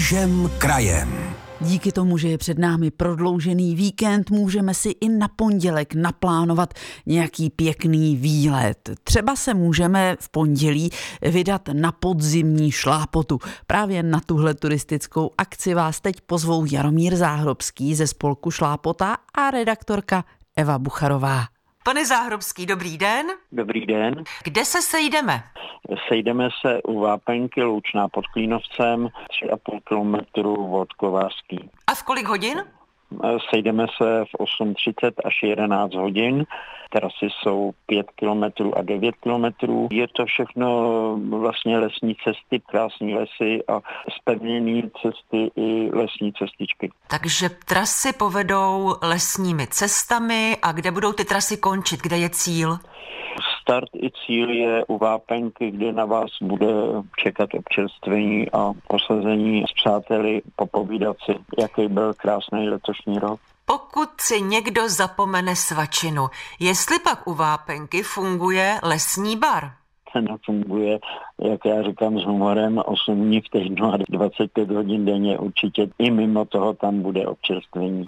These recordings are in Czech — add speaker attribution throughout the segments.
Speaker 1: křížem krajem.
Speaker 2: Díky tomu, že je před námi prodloužený víkend, můžeme si i na pondělek naplánovat nějaký pěkný výlet. Třeba se můžeme v pondělí vydat na podzimní šlápotu. Právě na tuhle turistickou akci vás teď pozvou Jaromír Záhrobský ze spolku Šlápota a redaktorka Eva Bucharová.
Speaker 3: Pane Záhrobský, dobrý den.
Speaker 4: Dobrý den.
Speaker 3: Kde se sejdeme?
Speaker 4: Sejdeme se u Vápenky Loučná pod Klínovcem, 3,5 kilometru od Kovářský.
Speaker 3: A v kolik hodin?
Speaker 4: Sejdeme se v 8:30 až 11 hodin. Trasy jsou 5 kilometrů a 9 kilometrů. Je to všechno vlastně lesní cesty, krásné lesy a zpevněné cesty i lesní cestičky.
Speaker 3: Takže trasy povedou lesními cestami a kde budou ty trasy končit? Kde je cíl?
Speaker 4: Start i cíl je u Vápenky, kde na vás bude čekat občerstvení a posazení s přáteli, popovídat si, jaký byl krásný letošní rok.
Speaker 3: Pokud si někdo zapomene svačinu, jestli pak u Vápenky funguje lesní bar?
Speaker 4: Ten funguje, jak já říkám s humorem, 8 dní v týdnu a 25 hodin denně určitě. I mimo toho tam bude občerstvení.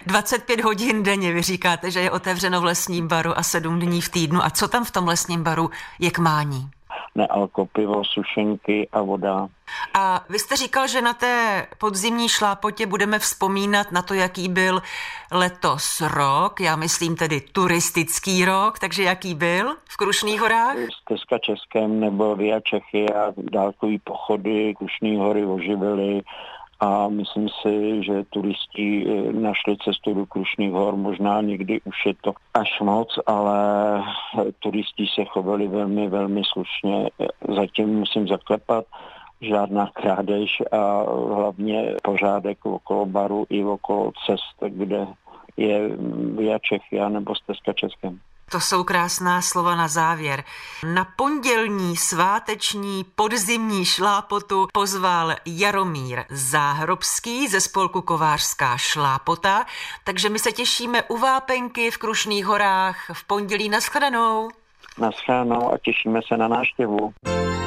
Speaker 3: 25 hodin denně, vy říkáte, že je otevřeno v lesním baru a 7 dní v týdnu. A co tam v tom lesním baru je k mání?
Speaker 4: Nealko, pivo, sušenky a voda.
Speaker 3: A vy jste říkal, že na té podzimní šlápotě budeme vzpomínat na to, jaký byl letos rok, já myslím tedy turistický rok, takže jaký byl v Krušných horách?
Speaker 4: Stezka Českém nebo Via Čechy a dálkový pochody Krušné hory oživily a myslím si, že turisti našli cestu do Krušných hor, možná někdy už je to až moc, ale turisti se chovali velmi, velmi slušně. Zatím musím zaklepat, žádná krádež a hlavně pořádek okolo baru i okolo cest, kde je Via Čechy nebo Stezka Českém.
Speaker 3: To jsou krásná slova na závěr. Na pondělní sváteční podzimní šlápotu pozval Jaromír Záhrobský ze spolku Kovářská Šlápota, takže my se těšíme u Vápenky v Krušných horách v pondělí. Naschledanou.
Speaker 4: Naschledanou a těšíme se na návštěvu.